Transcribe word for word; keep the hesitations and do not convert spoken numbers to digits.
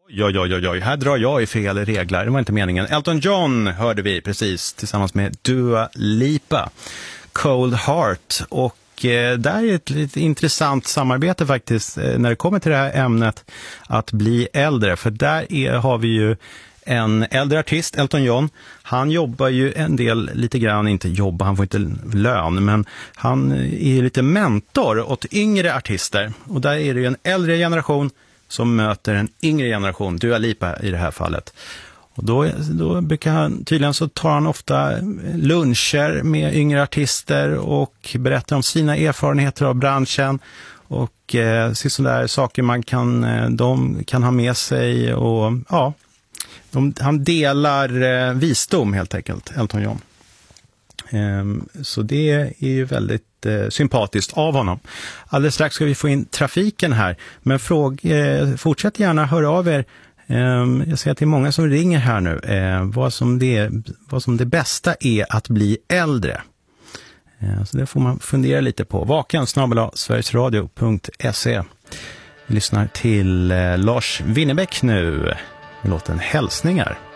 Ja, ja, ja, ja, här drar jag i fel regler, det var inte meningen. Elton John hörde vi precis tillsammans med Dua Lipa, Cold Heart. Och eh, där är ett lite intressant samarbete faktiskt eh, när det kommer till det här ämnet att bli äldre. För där är, har vi ju en äldre artist, Elton John. Han jobbar ju en del, lite grann, inte jobba, han får inte lön, men han är lite mentor åt yngre artister. Och där är det ju en äldre generation som möter en yngre generation, Dua Lipa i det här fallet. Och då, då brukar han, tydligen så tar han ofta luncher med yngre artister och berättar om sina erfarenheter av branschen och eh, sådär saker man kan, de kan ha med sig och ja, de, han delar eh, visdom helt enkelt, Elton John. Um, så det är ju väldigt uh, sympatiskt av honom. Alldeles strax ska vi få in trafiken här. Men fråg, uh, fortsätt gärna höra av er. Um, jag ser att det är många som ringer här nu. Uh, vad, som det, vad som det bästa är att bli äldre. Uh, så det får man fundera lite på. Vaken snabel-a sverigesradio punkt se. Vi lyssnar till uh, Lars Winnerbäck nu. Vi låter en hälsningar.